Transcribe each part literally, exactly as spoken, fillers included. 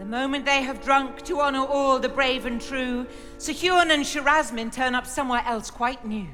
The moment they have drunk to honour all the brave and true, Sir Huon and Shirazmin turn up somewhere else quite new.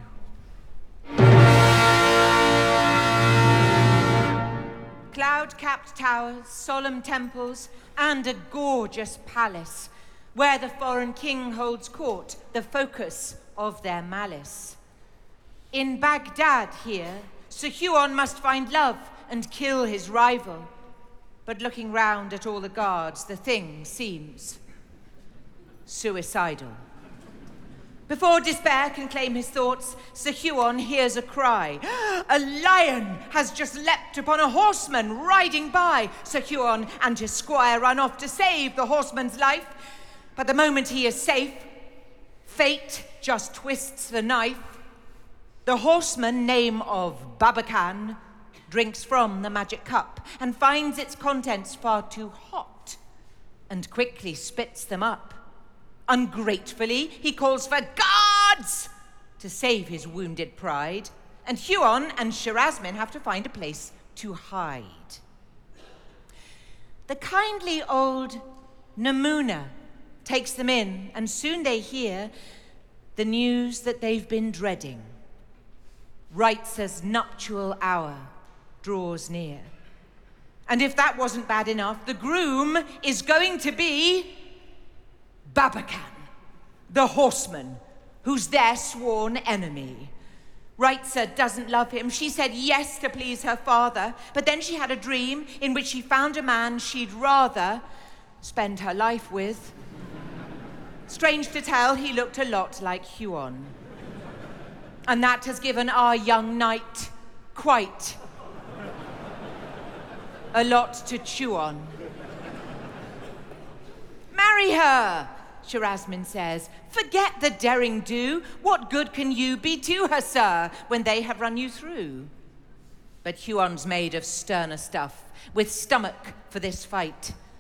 Cloud-capped towers, solemn temples, and a gorgeous palace, where the foreign king holds court, the focus of their malice. In Baghdad here, Sir Huon must find love and kill his rival. But looking round at all the guards, the thing seems suicidal. Before despair can claim his thoughts, Sir Huon hears a cry. A lion has just leapt upon a horseman riding by. Sir Huon and his squire run off to save the horseman's life. But the moment he is safe, fate just twists the knife. The horseman, name of Babakan, drinks from the magic cup and finds its contents far too hot and quickly spits them up. Ungratefully, he calls for guards to save his wounded pride, and Huon and Shirazmin have to find a place to hide. The kindly old Namuna takes them in, and soon they hear the news that they've been dreading. Reitzer's nuptial hour draws near. And if that wasn't bad enough, the groom is going to be Babakan, the horseman, who's their sworn enemy. Reitzer doesn't love him. She said yes to please her father, but then she had a dream in which she found a man she'd rather spend her life with. Strange to tell, he looked a lot like Huon. And that has given our young knight quite a lot to chew on. Marry her, Shirazmin says. Forget the daring do. What good can you be to her, sir, when they have run you through? But Huon's made of sterner stuff, with stomach for this fight.